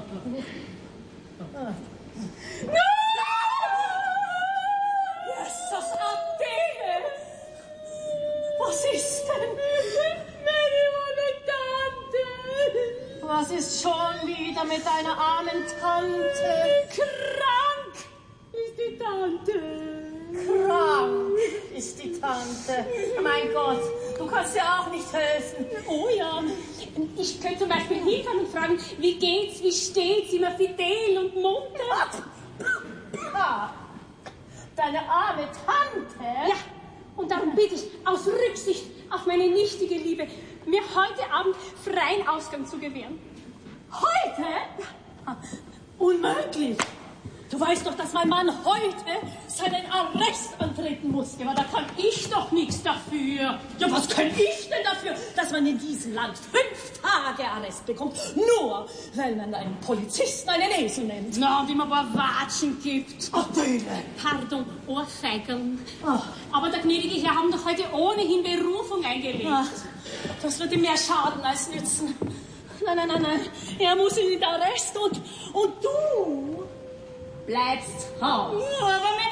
Jesus, Adele! Was ist denn? Meine Tante! Was ist schon wieder mit deiner armen Tante? Krank ist die Tante. Krank ist die Tante. Mein Gott, du kannst ja auch nicht helfen. Oh ja, ich könnte zum Beispiel hinfahren und fragen, wie geht's, wie steht's, immer fidel und munter. Deine arme Tante? Ja, und darum bitte ich, aus Rücksicht auf meine nichtige Liebe, mir heute Abend freien Ausgang zu gewähren. Heute? Unmöglich. Du weißt doch, dass mein Mann heute seinen Arrest antreten muss. Ja, aber da kann ich doch nichts dafür. Ja, was kann ich denn dafür, dass man in diesem Land 5 Tage Arrest bekommt, nur weil man einen Polizisten einen Esel nennt? Na, und ihm ein paar Watschen gibt. Adele! Pardon, Ohrfeigeln. Oh. Aber der gnädige Herr haben doch heute ohnehin Berufung eingelegt. Ach, das wird ihm mehr schaden als nützen. Nein. Er muss in den Arrest und du bleibst Haus. Ja, aber